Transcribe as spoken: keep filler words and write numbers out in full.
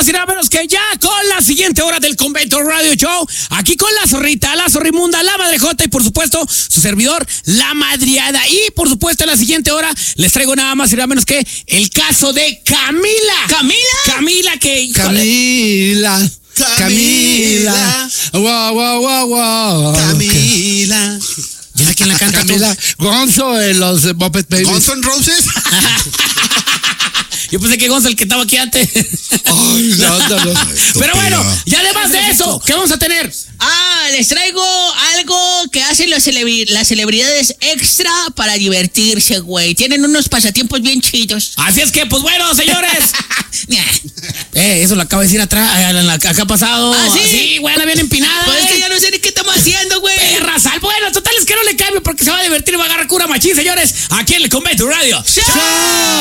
más y nada menos que ya con la siguiente hora del Convento Radio Show. Aquí con la zorrita, la zorrimunda, la madrejota y por supuesto su servidor, la madriada. Y por supuesto en la siguiente hora les traigo nada más y nada menos que el caso de Camila. ¿Camila? Camila que... híjole, Camila. Camila. Wow, wow, wow, wow. Camila. ¿Y a quién la canta? Camila Gonzo en los uh, Muppet Babies. Guns N' Roses. Yo pensé que Gonzo el que estaba aquí antes. Ay, no, no, no. Pero bueno, y además de eso, ¿qué vamos a tener? Ah, les traigo algo que hacen los celebri- las celebridades extra para divertirse, güey. Tienen unos pasatiempos bien chidos. Así es que, pues bueno, señores. eh, eso lo acabo de decir atrás, acá pasado. ¿Ah, sí? Sí, güey, anda bien empinada. Pues es que eh. ya no sé ni qué estamos haciendo, güey. Perra, sal. Bueno, total es que no le cambio porque se va a divertir y va a agarrar cura machín, señores. Aquí en el Convento Radio. ¡Show!